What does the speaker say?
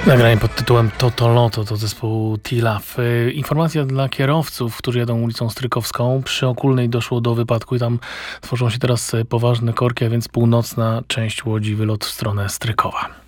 Nagranie pod tytułem Toto Loto to zespół T-Love. Informacja dla kierowców, którzy jadą ulicą Strykowską. Przy Okulnej doszło do wypadku i tam tworzą się teraz poważne korki, a więc północna część Łodzi, wylot w stronę Strykowa.